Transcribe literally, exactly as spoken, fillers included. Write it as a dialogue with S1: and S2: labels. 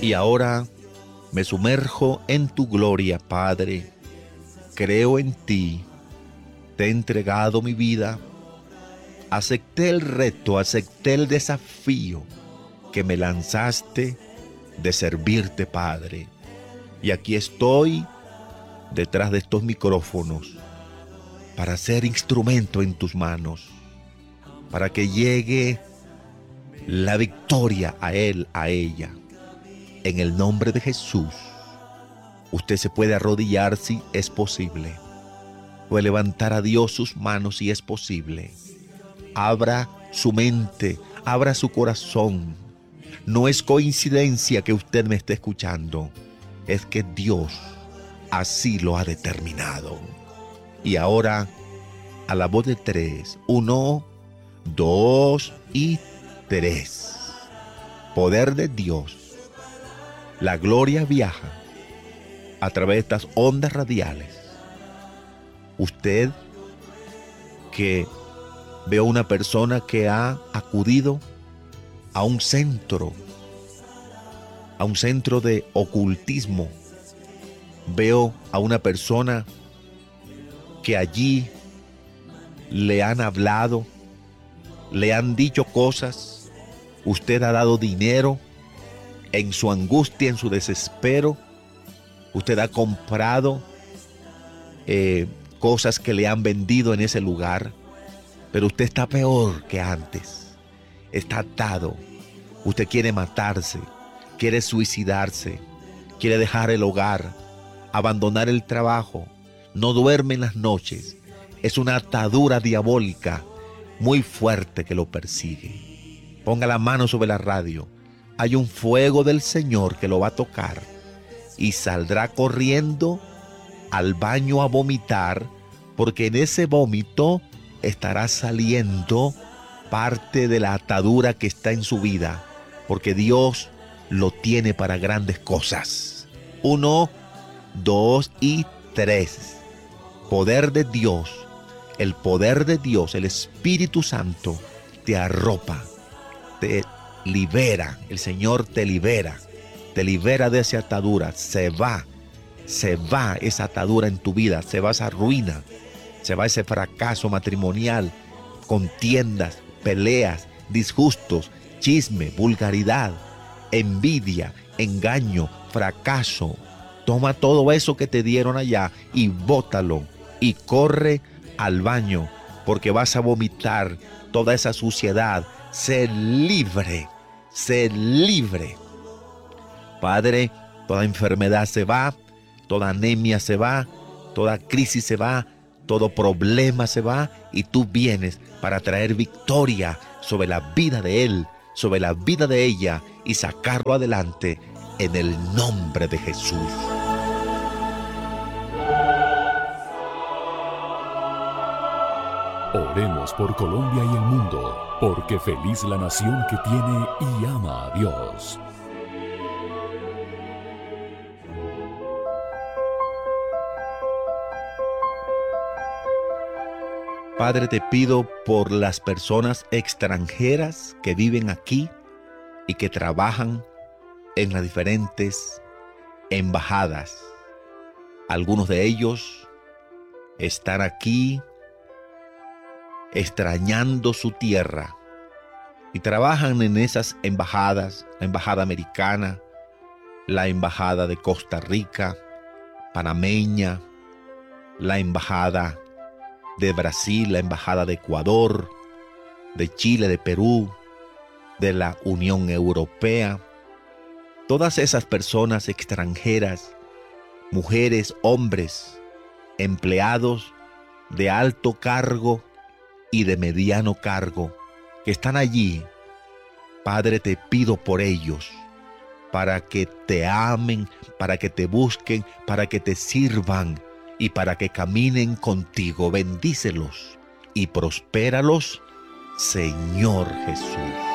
S1: Y ahora me sumerjo en tu gloria, Padre. Creo en ti. Te he entregado mi vida. Acepté el reto, acepté el desafío que me lanzaste de servirte, Padre. Y aquí estoy detrás de estos micrófonos para ser instrumento en tus manos, para que llegue la victoria a él, a ella. En el nombre de Jesús, usted se puede arrodillar si es posible. Puede levantar a Dios sus manos si es posible. Abra su mente, abra su corazón. No es coincidencia que usted me esté escuchando. Es que Dios así lo ha determinado. Y ahora, a la voz de tres, uno, dos y tres. Poder de Dios. La gloria viaja a través de estas ondas radiales. Usted que ve a una persona que ha acudido a un centro, a un centro de ocultismo. Veo a una persona que allí le han hablado, le han dicho cosas. Usted ha dado dinero en su angustia, en su desespero. Usted ha comprado eh, cosas que le han vendido en ese lugar. Pero usted está peor que antes. Está atado. Usted quiere matarse, quiere suicidarse, quiere dejar el hogar, abandonar el trabajo, no duerme en las noches. Es una atadura diabólica muy fuerte que lo persigue. Ponga la mano sobre la radio. Hay un fuego del Señor que lo va a tocar y saldrá corriendo al baño a vomitar, porque en ese vómito estará saliendo parte de la atadura que está en su vida, porque Dios lo tiene para grandes cosas. Uno, dos y tres. Poder de Dios, el poder de Dios, el Espíritu Santo te arropa, te libera. El Señor te libera, te libera de esa atadura. Se va, se va esa atadura en tu vida, se va esa ruina, se va ese fracaso matrimonial, contiendas, peleas, disgustos, chisme, vulgaridad, envidia, engaño, fracaso. Toma todo eso que te dieron allá y bótalo y corre al baño, porque vas a vomitar toda esa suciedad. Sé libre, sé libre. Padre, toda enfermedad se va, toda anemia se va, toda crisis se va, todo problema se va, y tú vienes para traer victoria sobre la vida de él, sobre la vida de ella, y sacarlo adelante en el nombre de Jesús.
S2: Oremos por Colombia y el mundo, porque feliz la nación que tiene y ama a Dios.
S1: Padre, te pido por las personas extranjeras que viven aquí y que trabajan en las diferentes embajadas. Algunos de ellos están aquí extrañando su tierra y trabajan en esas embajadas, la embajada americana, la embajada de Costa Rica, panameña, la embajada de Brasil, la embajada de Ecuador, de Chile, de Perú, de la Unión Europea. Todas esas personas extranjeras, mujeres, hombres, empleados de alto cargo y de mediano cargo, que están allí. Padre, te pido por ellos, para que te amen, para que te busquen, para que te sirvan y para que caminen contigo. Bendícelos y prospéralos, Señor Jesús.